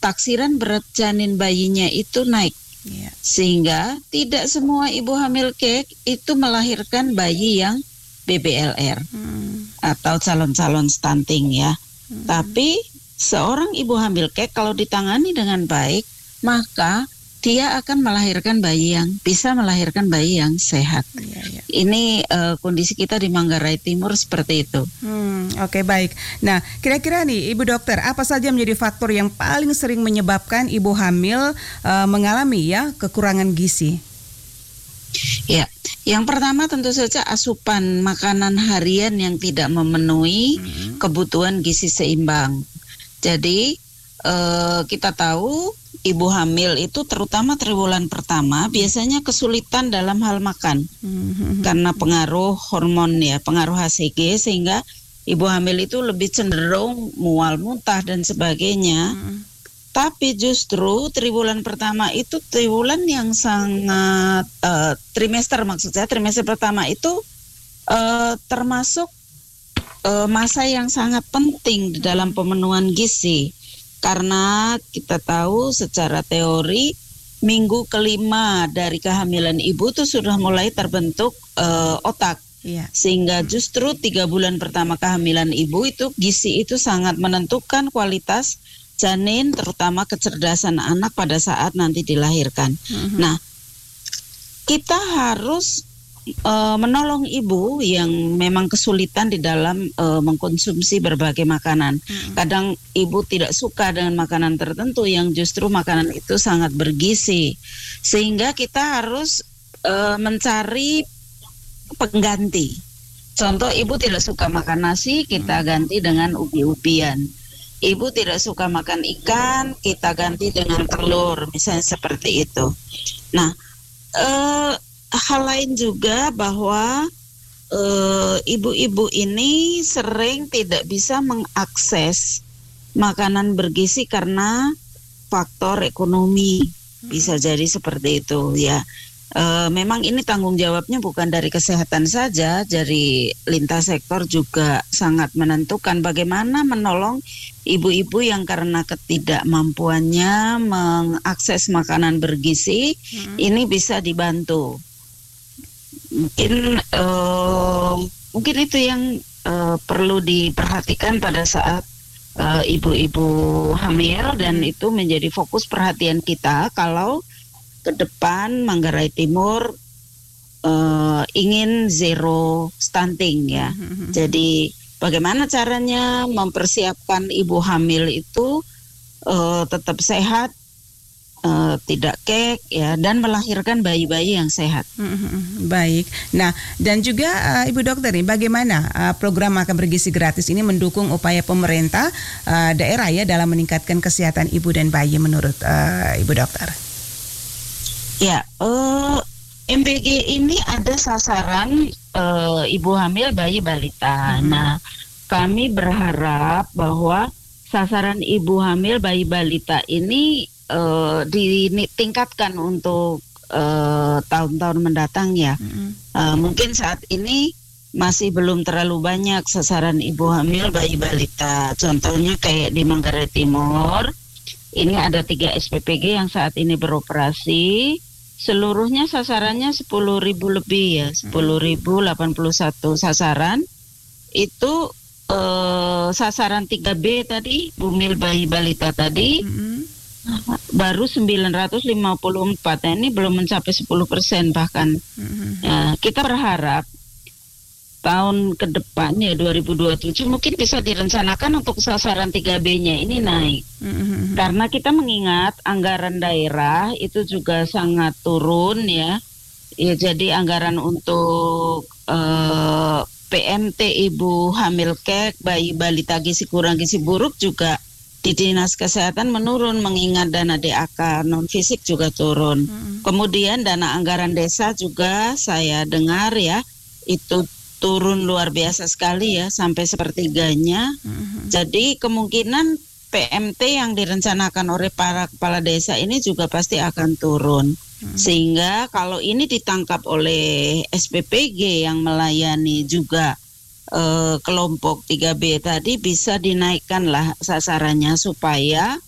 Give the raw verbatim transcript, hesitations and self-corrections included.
taksiran berat janin bayinya itu naik. Yeah. Sehingga tidak semua ibu hamil kek itu melahirkan bayi yang B B L R hmm. atau calon-calon stunting ya. Hmm. Tapi seorang ibu hamil kek kalau ditangani dengan baik, maka dia akan melahirkan bayi yang bisa melahirkan bayi yang sehat. Ya, ya. Ini uh, kondisi kita di Manggarai Timur seperti itu. Hmm, Oke okay, baik. Nah, kira-kira nih Ibu Dokter, apa saja menjadi faktor yang paling sering menyebabkan ibu hamil uh, mengalami ya kekurangan gizi? Ya, yang pertama tentu saja asupan makanan harian yang tidak memenuhi hmm. kebutuhan gizi seimbang. Jadi uh, kita tahu ibu hamil itu terutama triwulan pertama biasanya kesulitan dalam hal makan mm-hmm. karena pengaruh hormon ya, pengaruh H C G sehingga ibu hamil itu lebih cenderung mual, muntah dan sebagainya. Mm-hmm. Tapi justru triwulan pertama itu triwulan yang sangat uh, trimester maksud saya trimester pertama itu uh, termasuk uh, masa yang sangat penting di dalam pemenuhan gizi. Karena kita tahu secara teori minggu kelima dari kehamilan ibu itu sudah mulai terbentuk uh, otak. Iya. Sehingga justru tiga bulan pertama kehamilan ibu itu gizi itu sangat menentukan kualitas janin, terutama kecerdasan anak pada saat nanti dilahirkan. Mm-hmm. Nah, kita harus Uh, menolong ibu yang memang kesulitan di dalam uh, mengkonsumsi berbagai makanan. Hmm. Kadang ibu tidak suka dengan makanan tertentu yang justru makanan itu sangat bergizi. Sehingga kita harus uh, mencari pengganti. Contoh ibu tidak suka makan nasi, kita ganti dengan ubi-ubian. Ibu tidak suka makan ikan, kita ganti dengan telur, misalnya seperti itu. Nah, uh, hal lain juga bahwa e, ibu-ibu ini sering tidak bisa mengakses makanan bergizi karena faktor ekonomi, bisa jadi seperti itu ya. E, memang ini tanggung jawabnya bukan dari kesehatan saja, dari lintas sektor juga sangat menentukan bagaimana menolong ibu-ibu yang karena ketidakmampuannya mengakses makanan bergizi, hmm. ini bisa dibantu. Mungkin uh, mungkin itu yang uh, perlu diperhatikan pada saat uh, ibu-ibu hamil dan itu menjadi fokus perhatian kita kalau ke depan Manggarai Timur uh, ingin zero stunting ya. Mm-hmm. Jadi bagaimana caranya mempersiapkan ibu hamil itu uh, tetap sehat, Uh, tidak kek ya dan melahirkan bayi-bayi yang sehat. Mm-hmm. Baik. Nah, dan juga uh, Ibu Dokter nih, bagaimana uh, program makan bergizi gratis ini mendukung upaya pemerintah uh, daerah ya dalam meningkatkan kesehatan ibu dan bayi menurut uh, Ibu Dokter? Ya, uh, M B G ini ada sasaran uh, ibu hamil bayi balita. Mm-hmm. Nah, kami berharap bahwa sasaran ibu hamil bayi balita ini Uh, ditingkatkan untuk uh, tahun-tahun mendatang ya. Mm-hmm. uh, mungkin saat ini masih belum terlalu banyak sasaran ibu hamil bayi balita. Contohnya kayak di Manggarai Timur ini ada tiga S P P G yang saat ini beroperasi. Seluruhnya sasarannya sepuluh ribu lebih ya, sepuluh ribu delapan puluh satu sasaran. Itu uh, sasaran tiga B tadi, bumil bayi balita tadi. Mm-hmm. Baru sembilan ratus lima puluh empat, ya, ini belum mencapai sepuluh persen bahkan. Mm-hmm. Nah, kita berharap tahun ke depan ya dua ribu dua puluh tujuh mungkin bisa direncanakan untuk sasaran tiga B-nya ini naik. Mm-hmm. Karena kita mengingat anggaran daerah itu juga sangat turun ya. Ya jadi anggaran untuk uh, P M T ibu hamil kek, bayi balita gizi kurang gizi buruk juga di Dinas Kesehatan menurun mengingat dana D A K non fisik juga turun. Hmm. Kemudian dana anggaran desa juga saya dengar ya itu turun luar biasa sekali ya sampai sepertiganya. Hmm. Jadi kemungkinan P M T yang direncanakan oleh para kepala desa ini juga pasti akan turun. Hmm. Sehingga kalau ini ditangkap oleh S P P G yang melayani juga Uh, kelompok tiga B tadi bisa dinaikkanlah sasarannya supaya